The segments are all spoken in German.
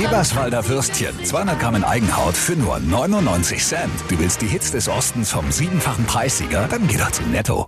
Eberswalder Würstchen, 200 Gramm in Eigenhaut für nur 99 Cent. Du willst die Hits des Ostens vom 7-fachen Preissieger? Dann geh doch zu Netto.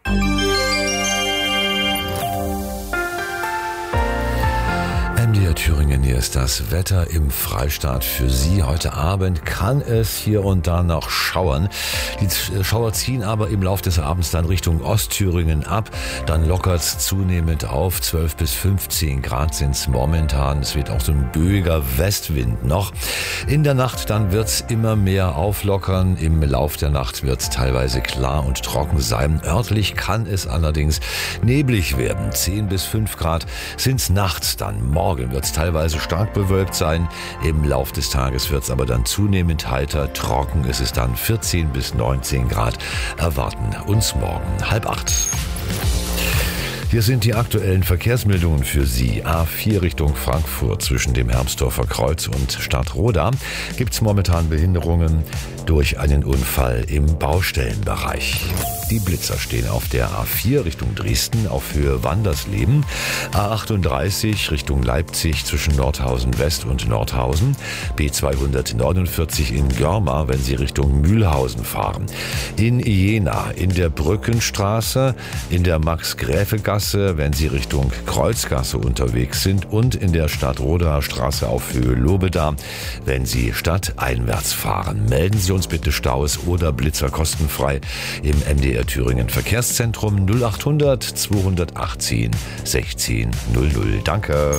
MDR Thüringen, hier ist das Wetter im Freistaat für Sie. Heute Abend kann es hier und da noch schauern. Die Schauer ziehen aber im Laufe des Abends dann Richtung Ostthüringen ab. Dann lockert es zunehmend auf. 12 bis 15 Grad sind es momentan. Es wird auch so ein böiger Westwind noch. In der Nacht dann wird es immer mehr auflockern. Im Lauf der Nacht wird es teilweise klar und trocken sein. Örtlich kann es allerdings neblig werden. 10 bis 5 Grad sind es nachts dann. Morgen wird es teilweise stark bewölkt sein. Im Lauf des Tages wird es aber dann zunehmend heiter. Trocken ist es dann 14 bis 19 Grad. Erwarten uns morgen 7:30. Hier sind die aktuellen Verkehrsmeldungen für Sie. A4 Richtung Frankfurt zwischen dem Hermsdorfer Kreuz und Stadtroda gibt es momentan Behinderungen durch einen Unfall im Baustellenbereich. Die Blitzer stehen auf der A4 Richtung Dresden auf Höhe Wandersleben, A38 Richtung Leipzig zwischen Nordhausen West und Nordhausen, B249 in Görma, wenn Sie Richtung Mühlhausen fahren. In Jena in der Brückenstraße, in der Max-Gräfe-Gasse, wenn Sie Richtung Kreuzgasse unterwegs sind und in der Stadtroder Straße auf Höhe Lobeda, wenn Sie stadteinwärts fahren. Melden Sie uns bitte Staus oder Blitzer kostenfrei im MDR Thüringen Verkehrszentrum 0800 218 16 00. Danke.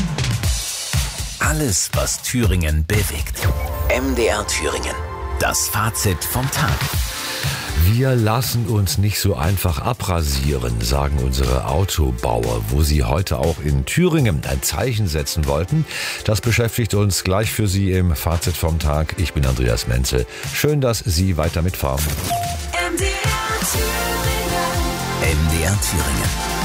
Alles, was Thüringen bewegt. MDR Thüringen. Das Fazit vom Tag. Wir lassen uns nicht so einfach abrasieren, sagen unsere Autobauer. Wo sie heute auch in Thüringen ein Zeichen setzen wollten, das beschäftigt uns gleich für Sie im Fazit vom Tag. Ich bin Andreas Menzel. Schön, dass Sie weiter mitfahren. MDR Thüringen.